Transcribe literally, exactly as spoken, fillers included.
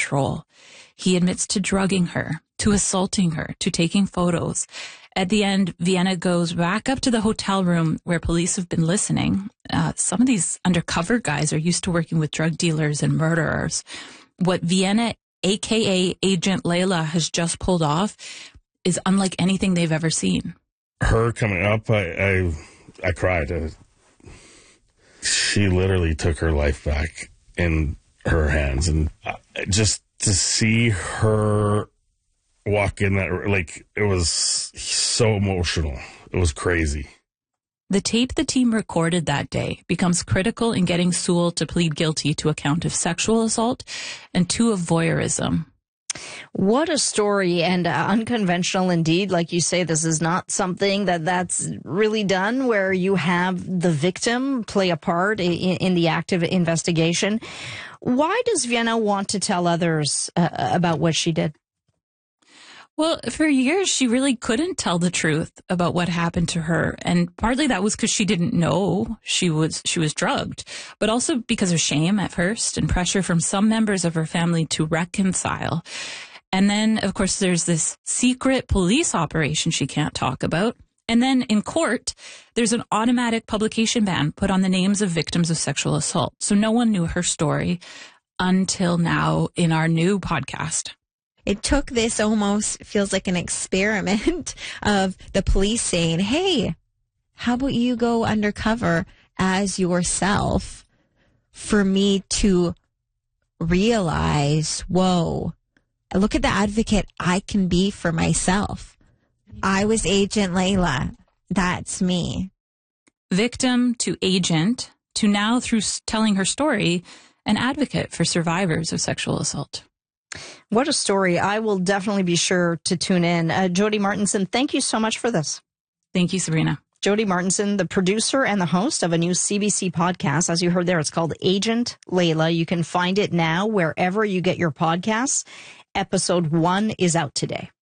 control. He admits to drugging her, to assaulting her, to taking photos. At the end, Vienna goes back up to the hotel room where police have been listening. Uh, some of these undercover guys are used to working with drug dealers and murderers. What Vienna, a k a. Agent Layla, has just pulled off is unlike anything they've ever seen. Her coming up, I I, I cried. Uh, she literally took her life back in her hands. And uh, just to see her walk in that, like, it was so emotional. It was crazy. The tape the team recorded that day becomes critical in getting Sewell to plead guilty to a count of sexual assault and two of voyeurism. What a story, and uh, unconventional indeed. Like you say, this is not something that that's really done where you have the victim play a part in, in the active investigation. Why does Vienna want to tell others uh, about what she did? Well, for years, she really couldn't tell the truth about what happened to her. And partly that was because she didn't know she was she was drugged, but also because of shame at first and pressure from some members of her family to reconcile. And then, of course, there's this secret police operation she can't talk about. And then in court, there's an automatic publication ban put on the names of victims of sexual assault. So no one knew her story until now in our new podcast. It took this almost feels like an experiment of the police saying, hey, how about you go undercover as yourself for me to realize, whoa, look at the advocate I can be for myself. I was Agent Layla. That's me. Victim to agent to now, through telling her story, an advocate for survivors of sexual assault. What a story. I will definitely be sure to tune in. Uh, Jody Martinson, thank you so much for this. Thank you, Sabrina. Jody Martinson, the producer and the host of a new C B C podcast. As you heard there, it's called Agent Layla. You can find it now wherever you get your podcasts. Episode one is out today.